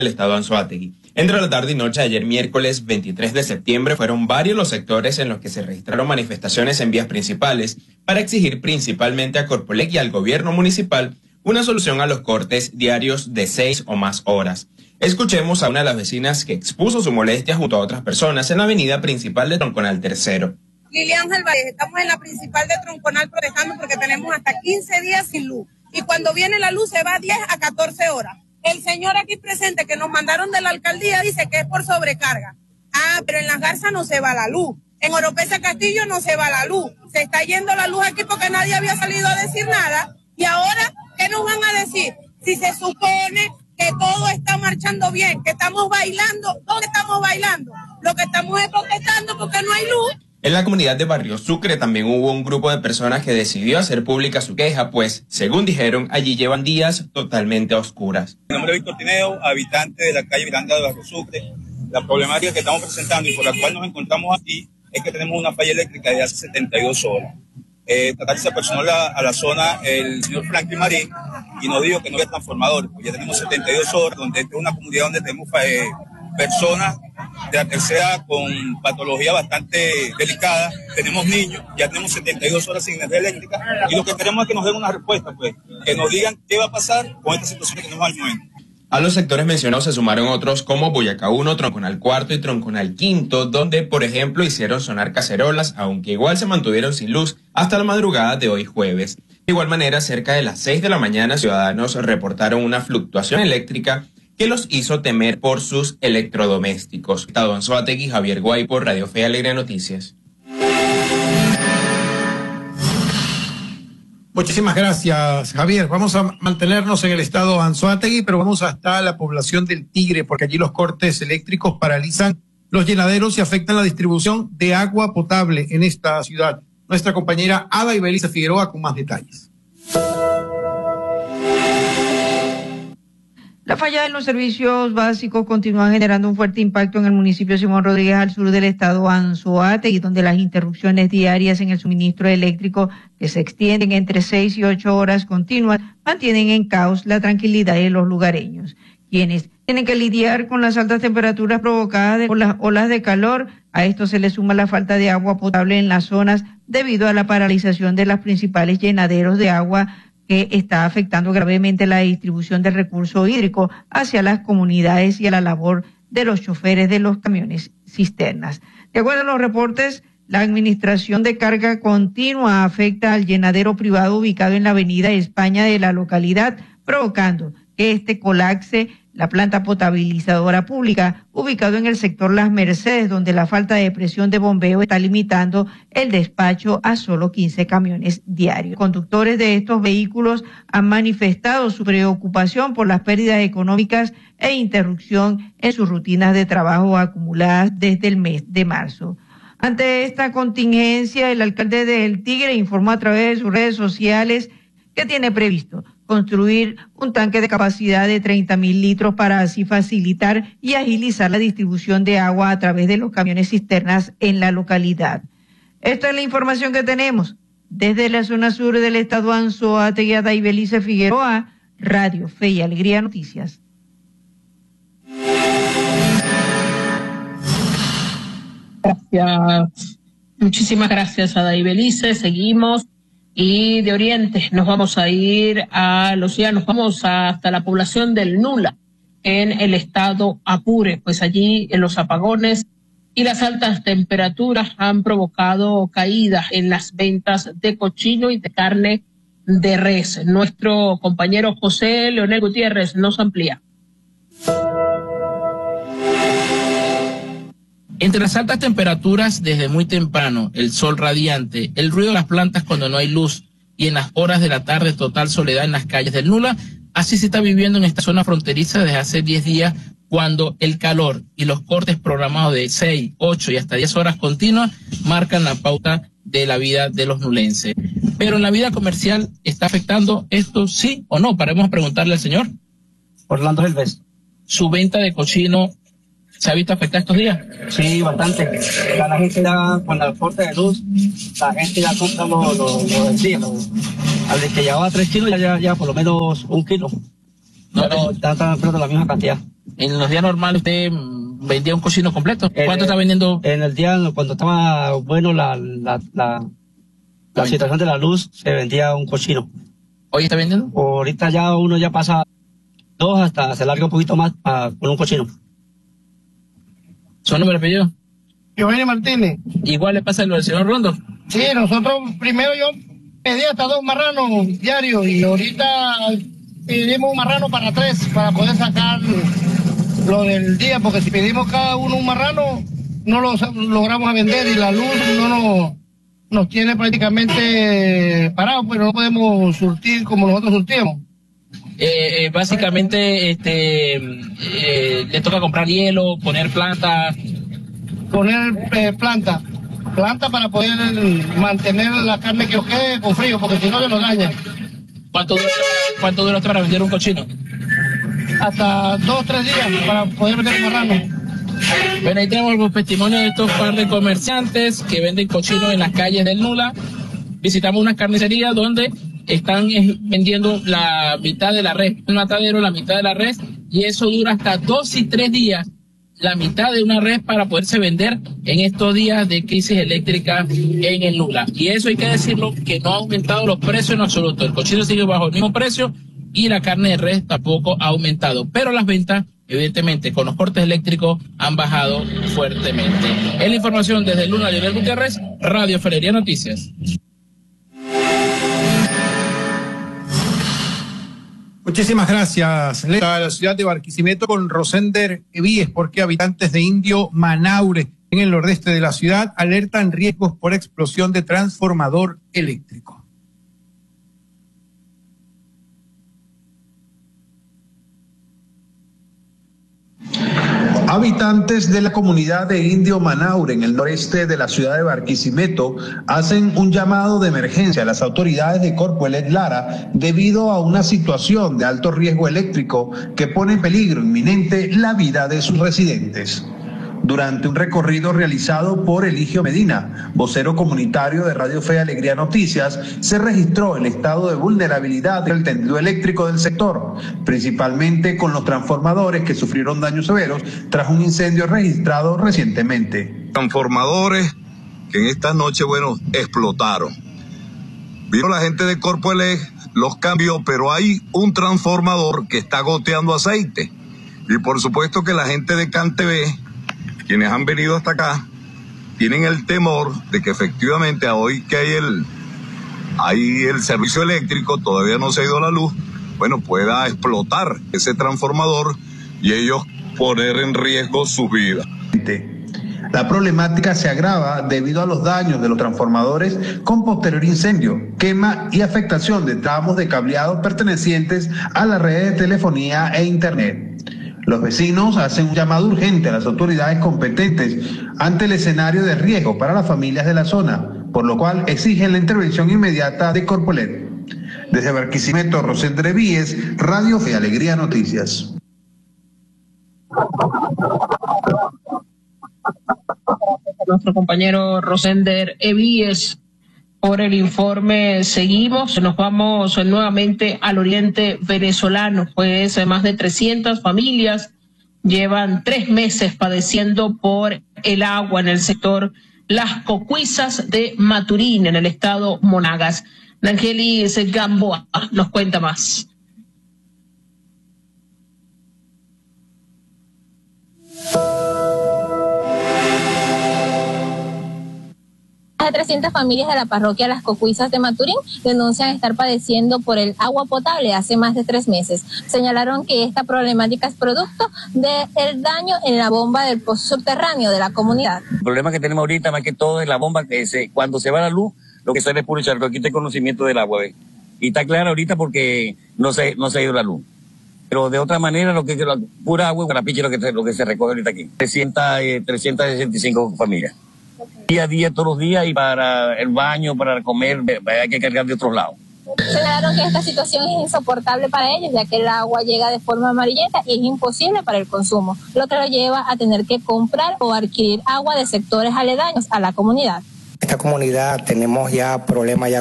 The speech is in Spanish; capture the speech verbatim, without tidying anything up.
del estado Anzoátegui. Entre la tarde y noche de ayer miércoles veintitrés de septiembre fueron varios los sectores en los que se registraron manifestaciones en vías principales para exigir principalmente a Corpolec y al gobierno municipal una solución a los cortes diarios de seis o más horas. Escuchemos a una de las vecinas que expuso su molestia junto a otras personas en la avenida principal de Tronconal Tercero. Lilian Álvarez, estamos en la principal de Tronconal protestando porque tenemos hasta quince días sin luz. Y cuando viene la luz se va diez a catorce horas. El señor aquí presente que nos mandaron de la alcaldía dice que es por sobrecarga. Ah, pero en Las Garzas no se va la luz. En Oropesa Castillo no se va la luz. Se está yendo la luz aquí porque nadie había salido a decir nada. Y ahora, ¿qué nos van a decir? Si se supone que todo está marchando bien, que estamos bailando, ¿dónde estamos bailando? Lo que estamos es protestando porque no hay luz. En la comunidad de Barrio Sucre también hubo un grupo de personas que decidió hacer pública su queja, pues, según dijeron, allí llevan días totalmente a oscuras. Mi nombre es Víctor Tineo, habitante de la calle Miranda de Barrio Sucre. La problemática que estamos presentando y por la cual nos encontramos aquí es que tenemos una falla eléctrica de hace setenta y dos horas. Eh, tratar se apersonó la, a la zona el señor Franklin Marín y nos dijo que no había transformadores, porque ya tenemos setenta y dos horas, donde esta es una comunidad donde tenemos eh, personas de la tercera con patología bastante delicada, tenemos niños, ya tenemos setenta y dos horas sin energía eléctrica y lo que queremos es que nos den una respuesta, pues, que nos digan qué va a pasar con esta situación que tenemos al momento. A los sectores mencionados se sumaron otros como Boyacá uno, Tronconal cuarto y Tronconal quinto, donde, por ejemplo, hicieron sonar cacerolas, aunque igual se mantuvieron sin luz hasta la madrugada de hoy jueves. De igual manera, cerca de las seis de la mañana, ciudadanos reportaron una fluctuación eléctrica que los hizo temer por sus electrodomésticos. Estado Anzoátegui, Javier Guaypo, Radio Fe y Alegría Noticias. Muchísimas gracias, Javier. Vamos a mantenernos en el estado Anzoátegui, pero vamos hasta la población del Tigre, porque allí los cortes eléctricos paralizan los llenaderos y afectan la distribución de agua potable en esta ciudad. Nuestra compañera Ada Ibelice Figueroa con más detalles. La falla en los servicios básicos continúa generando un fuerte impacto en el municipio Simón Rodríguez al sur del estado Anzoátegui, donde las interrupciones diarias en el suministro eléctrico, que se extienden entre seis y ocho horas continuas, mantienen en caos la tranquilidad de los lugareños, quienes tienen que lidiar con las altas temperaturas provocadas por las olas de calor. A esto se le suma la falta de agua potable en las zonas debido a la paralización de los principales llenaderos de agua, que está afectando gravemente la distribución del recurso hídrico hacia las comunidades y a la labor de los choferes de los camiones cisternas. De acuerdo a los reportes, la administración de carga continua afecta al llenadero privado ubicado en la avenida España de la localidad, provocando que este colapse la planta potabilizadora pública ubicado en el sector Las Mercedes, donde la falta de presión de bombeo está limitando el despacho a solo quince camiones diarios. Conductores de estos vehículos han manifestado su preocupación por las pérdidas económicas e interrupción en sus rutinas de trabajo acumuladas desde el mes de marzo. Ante esta contingencia, el alcalde del Tigre informó a través de sus redes sociales que tiene previsto construir un tanque de capacidad de treinta mil litros para así facilitar y agilizar la distribución de agua a través de los camiones cisternas en la localidad. Esta es la información que tenemos desde la zona sur del estado Anzoátegui. Ada Ibelice Figueroa, Radio Fe y Alegría Noticias. Gracias. Muchísimas gracias, Ada Ibelice. Seguimos. Y de Oriente nos vamos a ir a los llanos, vamos hasta la población del Nula, en el estado Apure, pues allí en los apagones y las altas temperaturas han provocado caídas en las ventas de cochino y de carne de res. Nuestro compañero José Leonel Gutiérrez nos amplía. Entre las altas temperaturas desde muy temprano, el sol radiante, el ruido de las plantas cuando no hay luz y en las horas de la tarde total soledad en las calles del Nula, así se está viviendo en esta zona fronteriza desde hace diez días, cuando el calor y los cortes programados de seis, ocho y hasta diez horas continuas marcan la pauta de la vida de los nulenses. Pero en la vida comercial, ¿está afectando esto sí o no? Paremos a preguntarle al señor. Orlando Helves. ¿Su venta de cochino se ha visto afectada estos días? Sí, bastante. Ya la gente ya, con el corte de luz, la gente ya compra lo, lo, lo del día. Lo, al que llevaba tres kilos, ya, ya, ya por lo menos un kilo. No, no, ya están comprando la misma cantidad. En los días normales usted vendía un cochino completo. ¿Cuánto en, está vendiendo? En el día cuando estaba bueno la la la, la situación de la luz, se vendía un cochino. ¿Hoy está vendiendo? Ahorita ya uno ya pasa dos hasta se larga un poquito más uh, con un cochino. ¿Su nombre y apellido? Giovanni Martínez. ¿Igual le pasa lo del señor Rondo? Sí, nosotros primero yo pedí hasta dos marranos diarios y ahorita pedimos un marrano para tres para poder sacar lo del día, porque si pedimos cada uno un marrano no lo logramos vender y la luz no nos, nos tiene prácticamente parados, pero no podemos surtir como nosotros surtíamos. Eh, eh, básicamente este eh, le toca comprar hielo, poner plantas. Poner eh, planta, planta para poder mantener la carne que os quede con frío, porque si no se nos daña. ¿Cuánto dura, cuánto dura para vender un cochino? Hasta dos o tres días para poder vender un marrano. Bueno, ahí tenemos los testimonios de estos par de comerciantes que venden cochinos en las calles del Nula. Visitamos una carnicería donde están vendiendo la mitad de la res, un matadero, la mitad de la res, y eso dura hasta dos y tres días, la mitad de una res para poderse vender en estos días de crisis eléctrica en el Nula. Y eso hay que decirlo, que no ha aumentado los precios en absoluto. El cochino sigue bajo el mismo precio y la carne de res tampoco ha aumentado. Pero las ventas, evidentemente, con los cortes eléctricos han bajado fuertemente. Es la información desde el Nula, Lionel Gutiérrez, Radio Feria Noticias. Muchísimas gracias. A la ciudad de Barquisimeto con Rosender Evíes, porque habitantes de Indio Manaure, en el nordeste de la ciudad, alertan riesgos por explosión de transformador eléctrico. Habitantes de la comunidad de Indio Manaure, en el noreste de la ciudad de Barquisimeto, hacen un llamado de emergencia a las autoridades de Corpoelec Lara debido a una situación de alto riesgo eléctrico que pone en peligro inminente la vida de sus residentes. Durante un recorrido realizado por Eligio Medina, vocero comunitario de Radio Fe y Alegría Noticias, se registró el estado de vulnerabilidad del tendido eléctrico del sector, principalmente con los transformadores que sufrieron daños severos tras un incendio registrado recientemente. Transformadores que en esta noche, bueno, explotaron. Vino la gente de Corpoelec, los cambió, pero hay un transformador que está goteando aceite. Y por supuesto que la gente de CanTV, quienes han venido hasta acá, tienen el temor de que efectivamente a hoy que hay el, hay el servicio eléctrico, todavía no se ha ido la luz, bueno, pueda explotar ese transformador y ellos poner en riesgo sus vidas. La problemática se agrava debido a los daños de los transformadores con posterior incendio, quema y afectación de tramos de cableado pertenecientes a la red de telefonía e internet. Los vecinos hacen un llamado urgente a las autoridades competentes ante el escenario de riesgo para las familias de la zona, por lo cual exigen la intervención inmediata de Corpoelec. Desde Barquisimeto, Rosender Evíes, Radio Fe y Alegría Noticias. Nuestro compañero Rosender Evíes por el informe. Seguimos, nos vamos nuevamente al oriente venezolano, pues más de trescientas familias llevan tres meses padeciendo por el agua en el sector Las Cocuizas de Maturín, en el estado Monagas. Nangelis Gamboa nos cuenta más. Más de trescientas familias de la parroquia Las Cocuizas de Maturín denuncian estar padeciendo por el agua potable hace más de tres meses. Señalaron que esta problemática es producto del daño en la bomba del pozo subterráneo de la comunidad. El problema que tenemos ahorita más que todo es la bomba que se, cuando se va la luz, lo que sale es puro charco, aquí está el conocimiento del agua, ¿ves? Y está claro ahorita porque no se, no se ha ido la luz. Pero de otra manera, lo que la pura agua, carapiche, lo que, lo que se recoge ahorita aquí. trescientas sesenta y cinco familias. Día a día, todos los días, y para el baño, para comer, hay que cargar de otros lados. Señalaron que esta situación es insoportable para ellos, ya que el agua llega de forma amarillenta y es imposible para el consumo, lo que lo lleva a tener que comprar o adquirir agua de sectores aledaños a la comunidad. Esta comunidad tenemos ya problemas ya